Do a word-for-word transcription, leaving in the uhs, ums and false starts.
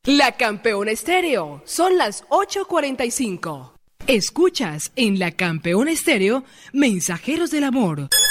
La Campeona Estéreo, son las ocho cuarenta y cinco. Escuchas en La Campeona Estéreo, Mensajeros del Amor.